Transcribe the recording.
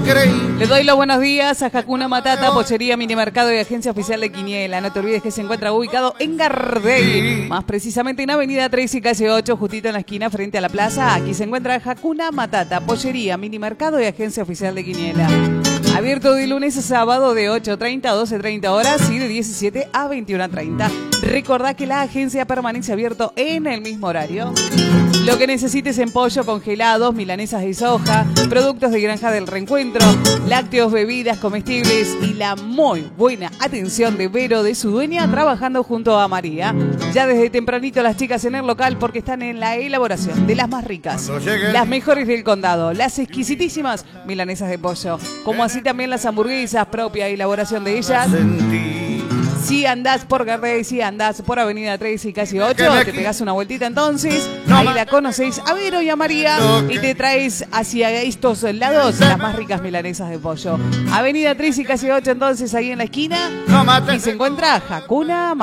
creí. Le doy los buenos días a Hakuna Matata, pollería, minimercado y agencia oficial de Quiniela. No te olvides que se encuentra ubicado en Gardel, más precisamente en Avenida 3 y calle 8, justito en la esquina frente a la plaza. Aquí se encuentra Hakuna Matata, pollería, minimercado y agencia oficial de Quiniela. Abierto de lunes a sábado de 8:30 a 12:30 horas y de 17 a 21:30. Recordá que la agencia permanece abierto en el mismo horario. Lo que necesites en pollo, congelados, milanesas de soja, productos de Granja del Reencuentro, lácteos, bebidas, comestibles y la muy buena atención de Vero, de su dueña, trabajando junto a María. Ya desde tempranito las chicas en el local porque están en la elaboración de las más ricas, las mejores del condado, las exquisitísimas milanesas de pollo, como así también las hamburguesas, propia elaboración de ellas. Si andás por Gardel, si andás por Avenida 3 y calle 8, te pegás una vueltita entonces, ahí la conocéis a Vero y a María y te traes hacia estos lados las más ricas milanesas de pollo. Avenida 3 y calle 8 entonces ahí en la esquina y se encuentra Hakuna